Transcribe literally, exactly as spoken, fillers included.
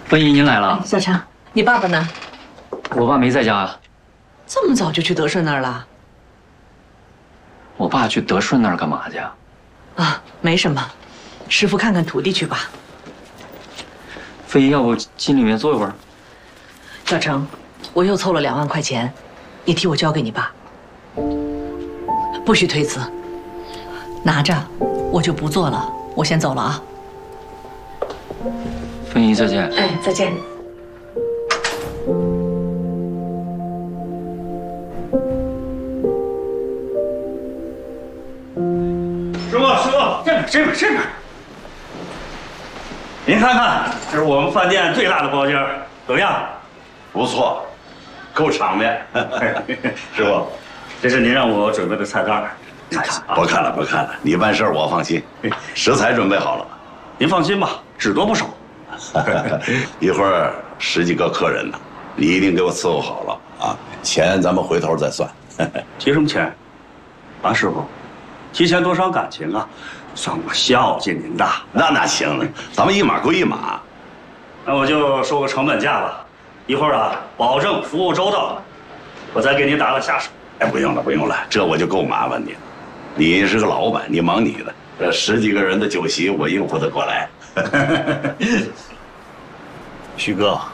芬姨，您来了。 小强，你爸爸呢？ 我爸没在家啊。 这么早就去德顺那儿了？ 我爸去德顺那儿干嘛去啊？ 啊，没什么，师傅看看徒弟去吧。 芬姨，要不进里面坐一会儿？ 小程，我又凑了两万块钱，你替我交给你爸，不许推辞。拿着，我就不做了，我先走了啊。 芬姨，再见。 哎，再见。 师傅，师傅，这边，这边，这边。您看看，这是我们饭店最大的包间，怎么样？ 不错，够场面。 师傅，这是您让我准备的菜单，您看啊。 不看了，不看了，你办事我放心。食材准备好了吗？ 您放心吧，只多不少。 一会儿十几个客人呢，你一定给我伺候好了啊！钱咱们回头再算。 提什么钱？啊，师傅，提钱多伤感情啊，算我孝敬您的。 那哪行呢？咱们一码归一码。 那我就说个成本价吧，一会儿啊，保证服务周到，我再给你打个下手。 哎，不用了，不用了，这我就够麻烦你了。你是个老板，你忙你的，这十几个人的酒席我应付得过来。 徐哥，